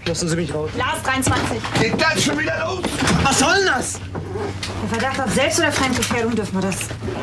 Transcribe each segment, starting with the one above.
Lassen Sie mich raus. Lars, 23. Geht das schon wieder los? Was soll denn das? Der Verdacht auf Selbst- oder Fremdgefährdung dürfen wir das.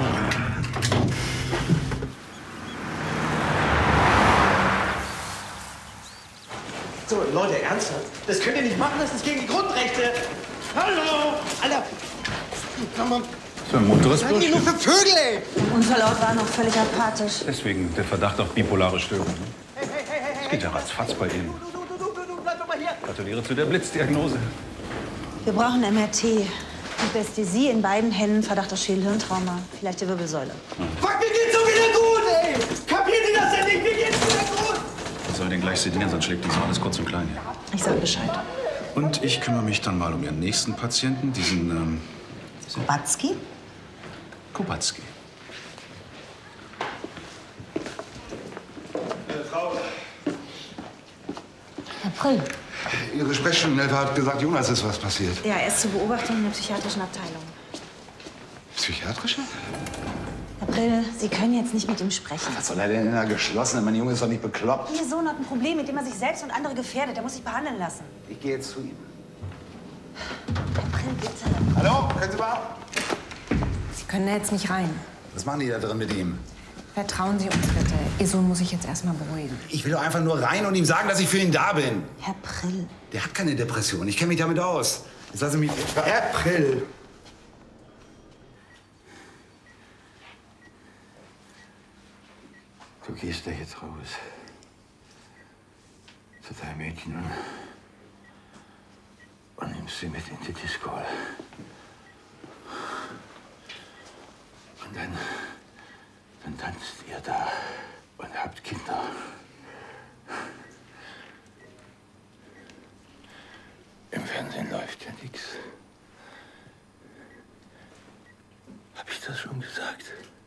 So, Leute, ernsthaft? Das könnt ihr nicht machen, das ist gegen die Grundrechte. Hallo! Alter! Komm mal. So ein munteres Was seid ihr nur für Vögel, ey? Unser Laut war noch völlig apathisch. Deswegen der Verdacht auf bipolare Störung. Ne? Hey, hey, hey, hey, Das geht ja ratzfatz bei Ihnen. Du, bleib doch mal hier. Gratuliere zu der Blitzdiagnose. Wir brauchen MRT. Anästhesie in beiden Händen, Verdacht auf Schädel-Hirntrauma. Vielleicht die Wirbelsäule. Fuck, mir geht's so wieder gut, ey! Kapiert ihr das denn nicht? Mir geht's wieder gut! Ich soll den gleich sedieren, sonst schlägt uns alles kurz und klein hier. Ich sag Bescheid. Und ich kümmere mich dann mal um Ihren nächsten Patienten, diesen, Batzki? Kubacki. Frau. Herr Prill. Ihre Sprechstundenhilfe hat gesagt, Jonas ist was passiert. Ja, er ist zur Beobachtung in der psychiatrischen Abteilung. Psychiatrische? Herr Prill, Sie können jetzt nicht mit ihm sprechen. Was soll er denn in einer geschlossenen? Mein Junge ist doch nicht bekloppt. Ihr Sohn hat ein Problem, mit dem er sich selbst und andere gefährdet. Er muss sich behandeln lassen. Ich gehe jetzt zu ihm. Herr Prill, bitte. Hallo? Können Sie mal? Sie können da jetzt nicht rein. Was machen die da drin mit ihm? Vertrauen Sie uns bitte. Ihr Sohn muss sich jetzt erstmal beruhigen. Ich will doch einfach nur rein und ihm sagen, dass ich für ihn da bin. Herr Prill. Der hat keine Depression. Ich kenne mich damit aus. Jetzt lassen Sie mich... Herr Prill! Du gehst da jetzt raus. Zu deinem Mädchen und nimmst sie mit in die Disco. Und dann tanzt ihr da und habt Kinder. Im Fernsehen läuft ja nichts. Hab ich das schon gesagt?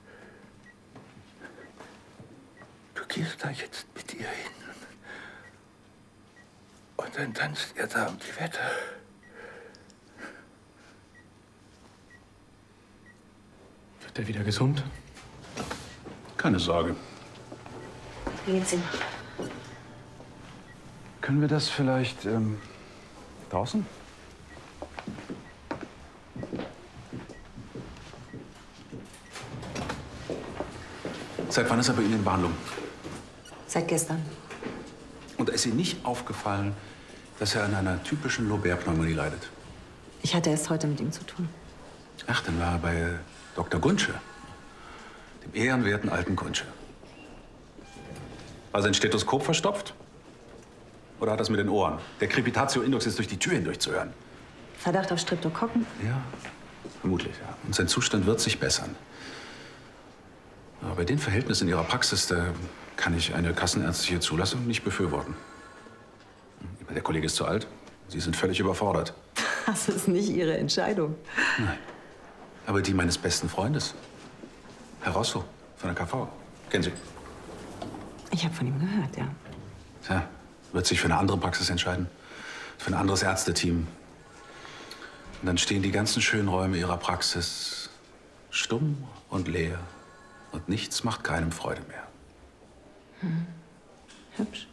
Du gehst da jetzt mit ihr hin. Und dann tanzt ihr da um die Wette. Wird er wieder gesund? Keine Sorge. Wie geht's ihm? Können wir das vielleicht draußen? Seit wann ist er bei Ihnen in Behandlung? Seit gestern. Und ist Ihnen nicht aufgefallen, dass er an einer typischen Lobär-Pneumonie leidet? Ich hatte erst heute mit ihm zu tun. Ach, dann war er bei Dr. Guntsche, dem ehrenwerten alten Guntsche. War sein Stethoskop verstopft? Oder hat er es mit den Ohren? Der Crepitatio-Index ist durch die Tür hindurch zu hören. Verdacht auf Streptokokken? Ja, vermutlich, ja. Und sein Zustand wird sich bessern. Aber bei den Verhältnissen in Ihrer Praxis, da kann ich eine kassenärztliche Zulassung nicht befürworten. Der Kollege ist zu alt. Sie sind völlig überfordert. Das ist nicht Ihre Entscheidung. Nein. Aber die meines besten Freundes. Herr Rosso von der KV. Kennen Sie? Ich habe von ihm gehört, ja. Tja, wird sich für eine andere Praxis entscheiden. Für ein anderes Ärzteteam. Und dann stehen die ganzen schönen Räume Ihrer Praxis stumm und leer. Und nichts macht keinem Freude mehr. Hübsch.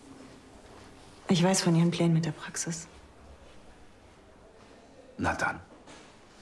Ich weiß von Ihren Plänen mit der Praxis. Na dann.